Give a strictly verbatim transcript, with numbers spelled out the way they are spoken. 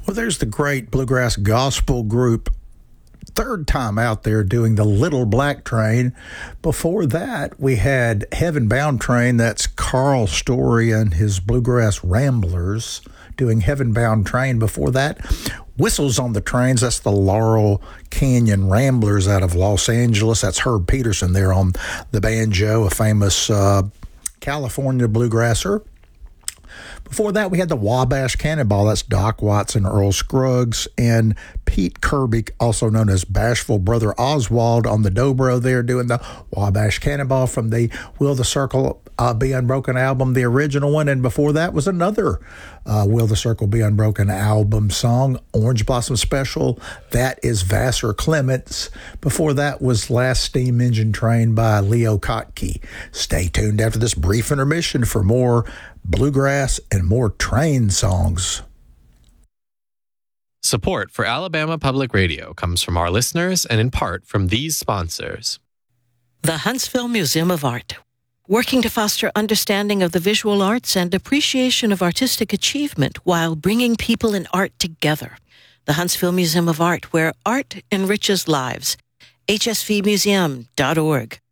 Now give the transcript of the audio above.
Well, there's the great bluegrass gospel group, third time out there doing the Little Black Train. Before that, we had Heaven Bound Train. That's Carl Story and his Bluegrass Ramblers doing Heaven Bound Train. Before that, Whistles on the Trains. That's the Laurel Canyon Ramblers out of Los Angeles. That's Herb Peterson there on the banjo, a famous uh, California bluegrasser. Before that, we had the Wabash Cannonball. That's Doc Watson, Earl Scruggs, and Pete Kirby, also known as Bashful Brother Oswald, on the dobro there doing the Wabash Cannonball from the Will the Circle uh, Be Unbroken album, the original one. And before that was another uh, Will the Circle Be Unbroken album song, Orange Blossom Special. That is Vassar Clements. Before that was Last Steam Engine Train by Leo Kottke. Stay tuned after this brief intermission for more bluegrass and more train songs. Support for Alabama Public Radio comes from our listeners and in part from these sponsors. The Huntsville Museum of Art, working to foster understanding of the visual arts and appreciation of artistic achievement while bringing people in art together. The Huntsville Museum of Art, where art enriches lives. H S V museum dot org.